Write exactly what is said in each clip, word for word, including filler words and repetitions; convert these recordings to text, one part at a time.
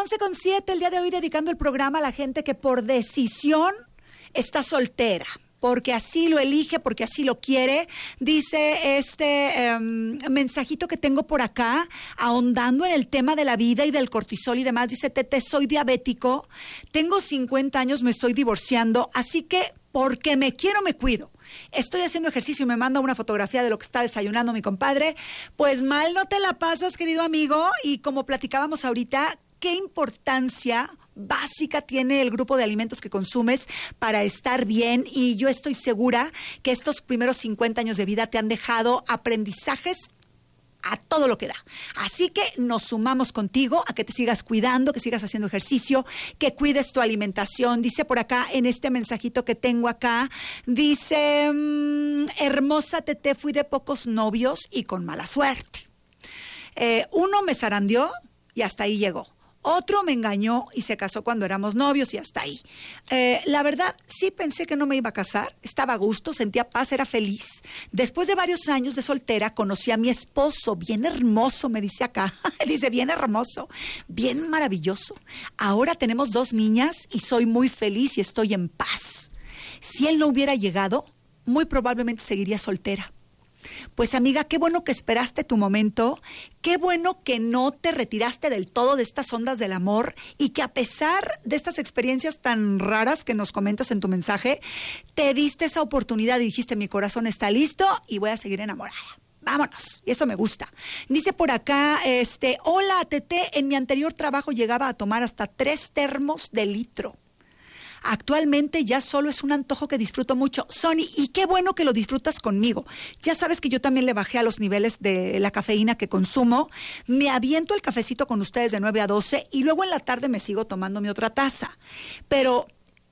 once con siete, el día de hoy dedicando el programa a la gente que por decisión está soltera, porque así lo elige, porque así lo quiere. Dice este um, mensajito que tengo por acá, ahondando en el tema de la vida y del cortisol y demás. Dice: Tete, soy diabético, tengo cincuenta años, me estoy divorciando, así que porque me quiero, me cuido. Estoy haciendo ejercicio y me manda una fotografía de lo que está desayunando mi compadre. Pues mal no te la pasas, querido amigo, y como platicábamos ahorita, qué importancia básica tiene el grupo de alimentos que consumes para estar bien, y yo estoy segura que estos primeros cincuenta años de vida te han dejado aprendizajes a todo lo que da. Así que nos sumamos contigo a que te sigas cuidando, que sigas haciendo ejercicio, que cuides tu alimentación. Dice por acá en este mensajito que tengo acá, dice: mmm, hermosa Tete, fui de pocos novios y con mala suerte. Eh, uno me zarandeó y hasta ahí llegó. Otro me engañó y se casó cuando éramos novios y hasta ahí. Eh, la verdad, sí pensé que no me iba a casar, estaba a gusto, sentía paz, era feliz. Después de varios años de soltera, conocí a mi esposo, bien hermoso, me dice acá. Dice, bien hermoso, bien maravilloso. Ahora tenemos dos niñas y soy muy feliz y estoy en paz. Si él no hubiera llegado, muy probablemente seguiría soltera. Pues amiga, qué bueno que esperaste tu momento, qué bueno que no te retiraste del todo de estas ondas del amor y que a pesar de estas experiencias tan raras que nos comentas en tu mensaje, te diste esa oportunidad y dijiste: mi corazón está listo y voy a seguir enamorada. Vámonos, y eso me gusta. Dice por acá, este, hola Tete, en mi anterior trabajo llegaba a tomar hasta tres termos de litro. Actualmente ya solo es un antojo que disfruto mucho. Sony, y qué bueno que lo disfrutas conmigo. Ya sabes que yo también le bajé a los niveles de la cafeína que consumo. Me aviento el cafecito con ustedes de nueve a doce y luego en la tarde me sigo tomando mi otra taza. Pero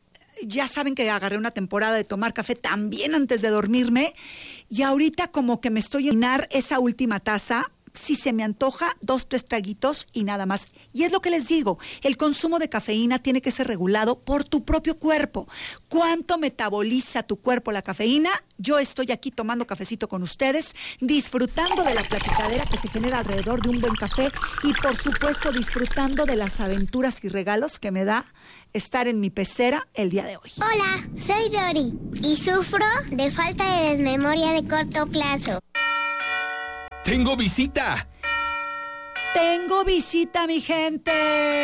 ya saben que agarré una temporada de tomar café también antes de dormirme y ahorita como que me estoy llenar esa última taza. Si se me antoja, dos, tres traguitos y nada más. Y es lo que les digo, el consumo de cafeína tiene que ser regulado por tu propio cuerpo. ¿Cuánto metaboliza tu cuerpo la cafeína? Yo estoy aquí tomando cafecito con ustedes, disfrutando de la platicadera que se genera alrededor de un buen café y por supuesto disfrutando de las aventuras y regalos que me da estar en mi pecera el día de hoy. Hola, soy Dori y sufro de falta de desmemoria de corto plazo. ¡Tengo visita! ¡Tengo visita, mi gente!